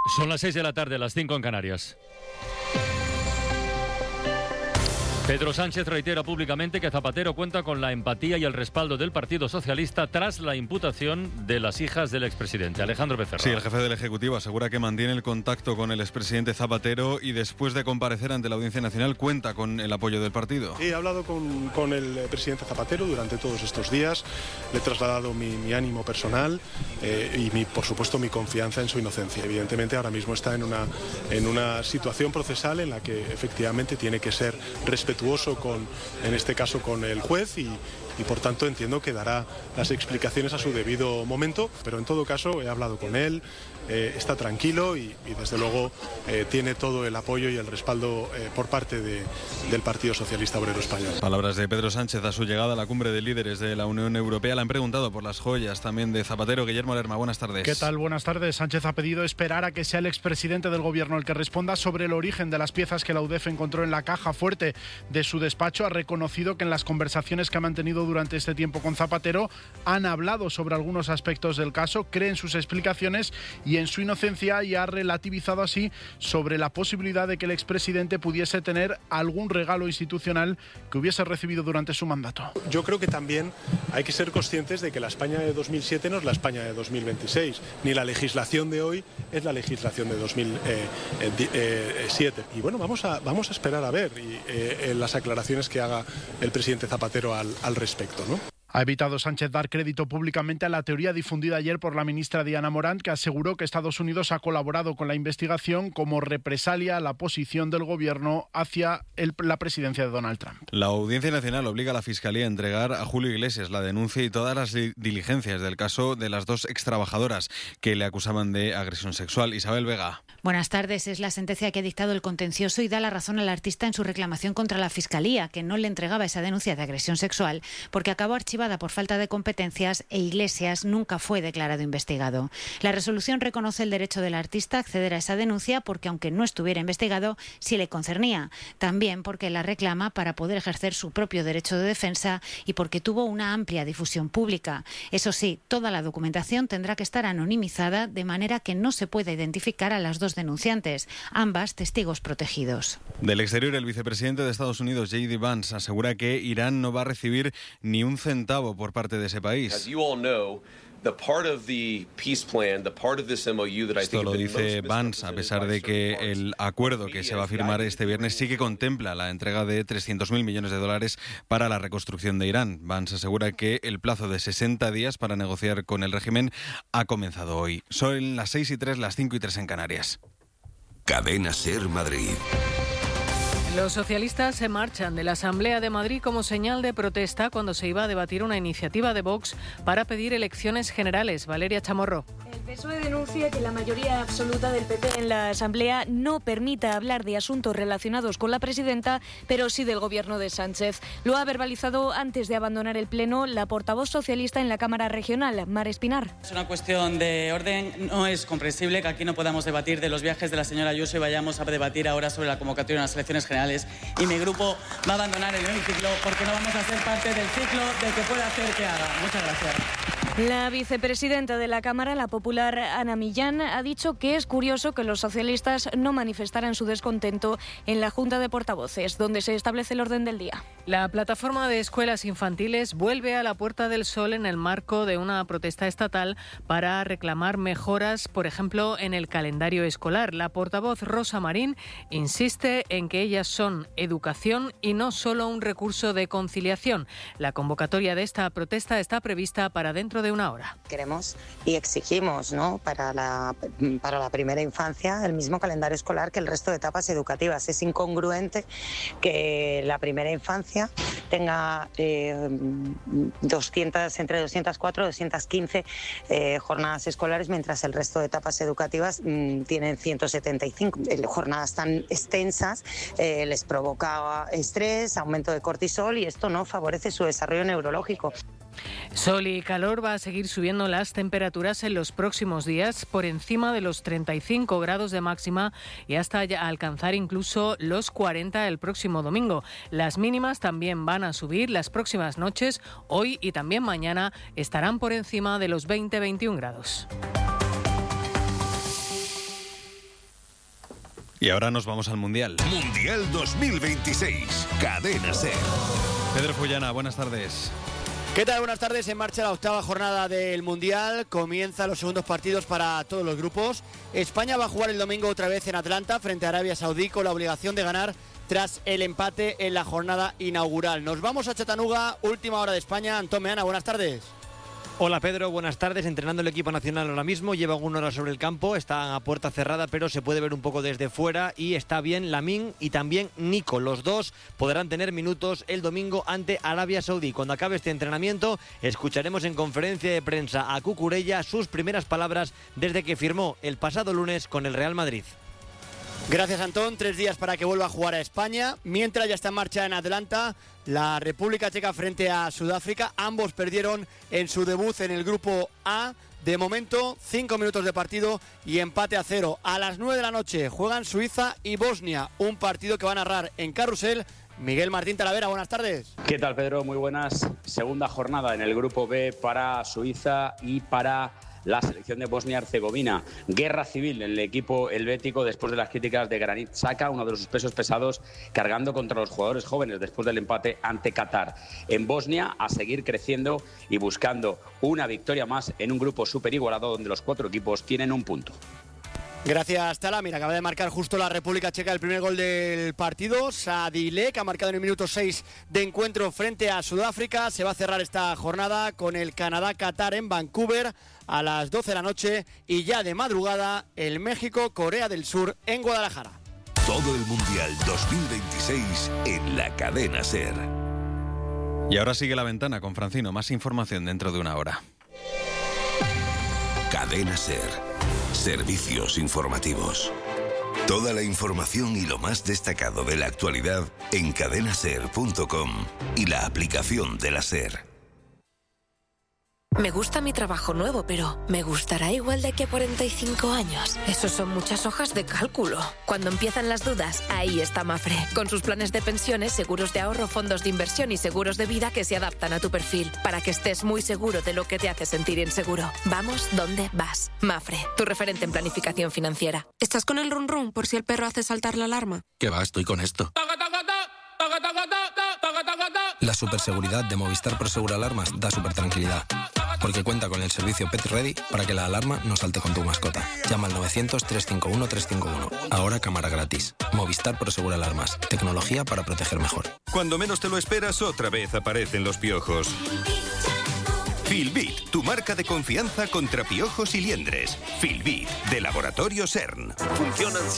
Son las 6 de la tarde, las 5 en Canarias. Pedro Sánchez reitera públicamente que Zapatero cuenta con la empatía y el respaldo del Partido Socialista tras la imputación de las hijas del expresidente. Alejandro Becerra. Sí, el jefe del Ejecutivo asegura que mantiene el contacto con el expresidente Zapatero y después de comparecer ante la Audiencia Nacional cuenta con el apoyo del partido. Sí, he hablado con el presidente Zapatero durante todos estos días, le he trasladado mi ánimo personal y por supuesto mi confianza en su inocencia. Evidentemente ahora mismo está en una situación procesal en la que efectivamente tiene que ser respetuoso en este caso con el juez y por tanto entiendo que dará las explicaciones a su debido momento, pero en todo caso he hablado con él, está tranquilo y desde luego tiene todo el apoyo y el respaldo por parte del Partido Socialista Obrero Español. Palabras de Pedro Sánchez a su llegada a la cumbre de líderes de la Unión Europea. Le han preguntado por las joyas también de Zapatero. Guillermo Lerma, buenas tardes. ¿Qué tal? Buenas tardes. Sánchez ha pedido esperar a que sea el expresidente del gobierno el que responda sobre el origen de las piezas que la UDEF encontró en la caja fuerte de su despacho. Ha reconocido que en las conversaciones que ha mantenido durante este tiempo con Zapatero han hablado sobre algunos aspectos del caso, cree en sus explicaciones y en su inocencia, y ha relativizado así sobre la posibilidad de que el expresidente pudiese tener algún regalo institucional que hubiese recibido durante su mandato. Yo creo que también hay que ser conscientes de que la España de 2007 no es la España de 2026, ni la legislación de hoy es la legislación de 2007. Y bueno, vamos a esperar a ver las aclaraciones que haga el presidente Zapatero al respecto, ¿no? Ha evitado Sánchez dar crédito públicamente a la teoría difundida ayer por la ministra Diana Morant, que aseguró que Estados Unidos ha colaborado con la investigación como represalia a la posición del gobierno hacia la presidencia de Donald Trump. La Audiencia Nacional obliga a la Fiscalía a entregar a Julio Iglesias la denuncia y todas las diligencias del caso de las dos extrabajadoras que le acusaban de agresión sexual. Isabel Vega. Buenas tardes. Es la sentencia que ha dictado el contencioso y da la razón al artista en su reclamación contra la Fiscalía, que no le entregaba esa denuncia de agresión sexual porque acabó archivada por falta de competencias e Iglesias nunca fue declarado investigado. La resolución reconoce el derecho del artista a acceder a esa denuncia porque, aunque no estuviera investigado, sí le concernía. También porque la reclama para poder ejercer su propio derecho de defensa y porque tuvo una amplia difusión pública. Eso sí, toda la documentación tendrá que estar anonimizada de manera que no se pueda identificar a las dos denunciantes, ambas testigos protegidos. Del exterior, el vicepresidente de Estados Unidos, J.D. Vance, asegura que Irán no va a recibir ni un centavo por parte de ese país. Esto lo dice Vance a pesar de que el acuerdo que se va a firmar este viernes sí que contempla la entrega de 300.000 millones de dólares para la reconstrucción de Irán. Vance asegura que el plazo de 60 días para negociar con el régimen ha comenzado hoy. Son las 6:03, las 5:03 en Canarias. Cadena SER Madrid. Los socialistas se marchan de la Asamblea de Madrid como señal de protesta cuando se iba a debatir una iniciativa de Vox para pedir elecciones generales. Valeria Chamorro. El PSOE denuncia que la mayoría absoluta del PP en la Asamblea no permita hablar de asuntos relacionados con la presidenta, pero sí del gobierno de Sánchez. Lo ha verbalizado antes de abandonar el Pleno la portavoz socialista en la Cámara Regional, Mar Espinar. Es una cuestión de orden. No es comprensible que aquí no podamos debatir de los viajes de la señora Ayuso y vayamos a debatir ahora sobre la convocatoria de unas elecciones generales. Y mi grupo va a abandonar el hemiciclo porque no vamos a ser parte del ciclo de que pueda hacer que haga. Muchas gracias. La vicepresidenta de la Cámara, la popular Ana Millán, ha dicho que es curioso que los socialistas no manifestaran su descontento en la Junta de Portavoces, donde se establece el orden del día. La plataforma de escuelas infantiles vuelve a la Puerta del Sol en el marco de una protesta estatal para reclamar mejoras, por ejemplo, en el calendario escolar. La portavoz Rosa Marín insiste en que ellas son educación y no solo un recurso de conciliación. La convocatoria de esta protesta está prevista para dentro de una hora. Queremos y exigimos, ¿no?, para la primera infancia el mismo calendario escolar que el resto de etapas educativas. Es incongruente que la primera infancia tenga entre 204 y 215 jornadas escolares, mientras el resto de etapas educativas tienen 175. Jornadas tan extensas les provoca estrés, aumento de cortisol, y esto no favorece su desarrollo neurológico. Sol y calor. Va a seguir subiendo las temperaturas en los próximos días por encima de los 35 grados de máxima y hasta alcanzar incluso los 40 el próximo domingo. Las mínimas también van a subir. Las próximas noches, hoy y también mañana, estarán por encima de los 20-21 grados. Y ahora nos vamos al Mundial. Mundial 2026. Cadena SER. Pedro Fullana, buenas tardes. ¿Qué tal? Buenas tardes. En marcha la 8ª jornada del Mundial. Comienzan los segundos partidos para todos los grupos. España va a jugar el domingo otra vez en Atlanta frente a Arabia Saudí con la obligación de ganar tras el empate en la jornada inaugural. Nos vamos a Chattanooga, última hora de España. Antón Meana, buenas tardes. Hola Pedro, buenas tardes. Entrenando el equipo nacional ahora mismo, lleva 1 hora sobre el campo, está a puerta cerrada, pero se puede ver un poco desde fuera y está bien Lamine y también Nico. Los dos podrán tener minutos el domingo ante Arabia Saudí. Cuando acabe este entrenamiento, escucharemos en conferencia de prensa a Cucurella sus primeras palabras desde que firmó el pasado lunes con el Real Madrid. Gracias, Antón. 3 días para que vuelva a jugar a España. Mientras ya está en marcha en Atlanta la República Checa frente a Sudáfrica. Ambos perdieron en su debut en el grupo A. De momento, 5 minutos de partido y empate a 0. A las 9 de la noche juegan Suiza y Bosnia. Un partido que va a narrar en Carrusel Miguel Martín Talavera. Buenas tardes. ¿Qué tal, Pedro? Muy buenas. Segunda jornada en el grupo B para Suiza y para la selección de Bosnia-Herzegovina. Guerra civil en el equipo helvético después de las críticas de Granit Xhaka, uno de sus pesos pesados, cargando contra los jugadores jóvenes después del empate ante Qatar. En Bosnia, a seguir creciendo y buscando una victoria más en un grupo súper igualado donde los 4 equipos tienen un punto. Gracias, Tala. Mira, acaba de marcar justo la República Checa el primer gol del partido. Sadilek ha marcado en el minuto 6 de encuentro frente a Sudáfrica. Se va a cerrar esta jornada con el Canadá-Qatar en Vancouver a las 12 de la noche y ya de madrugada el México-Corea del Sur en Guadalajara. Todo el Mundial 2026 en la Cadena SER. Y ahora sigue La Ventana con Francino. Más información dentro de 1 hora. Cadena SER. Servicios informativos. Toda la información y lo más destacado de la actualidad en cadenaser.com y la aplicación de la SER. Me gusta mi trabajo nuevo, pero ¿me gustará igual de aquí a 45 años? Esos son muchas hojas de cálculo. Cuando empiezan las dudas, ahí está Mapfre. Con sus planes de pensiones, seguros de ahorro, fondos de inversión y seguros de vida que se adaptan a tu perfil, para que estés muy seguro de lo que te hace sentir inseguro. Vamos donde vas. Mapfre, tu referente en planificación financiera. ¿Estás con el run run por si el perro hace saltar la alarma? ¿Qué va? Estoy con esto. La superseguridad de Movistar Prosegur Alarmas da supertranquilidad, porque cuenta con el servicio Pet Ready para que la alarma no salte con tu mascota. Llama al 900-351-351. Ahora cámara gratis. Movistar Prosegur Alarmas. Tecnología para proteger mejor. Cuando menos te lo esperas, otra vez aparecen los piojos. Filbit, tu marca de confianza contra piojos y liendres. Filbit, de Laboratorio CERN. Funcionan